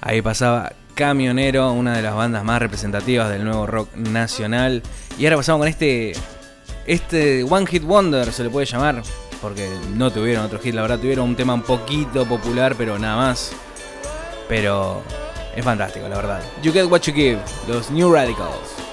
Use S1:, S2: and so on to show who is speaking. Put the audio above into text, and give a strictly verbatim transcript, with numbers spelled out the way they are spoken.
S1: Ahí pasaba Camionero, una de las bandas más representativas del nuevo rock nacional. Y ahora pasamos con este Este One Hit Wonder, se le puede llamar, porque no tuvieron otro hit, la verdad. Tuvieron un tema un poquito popular, pero nada más. Pero es fantástico, la verdad. You Get What You Give, los New Radicals.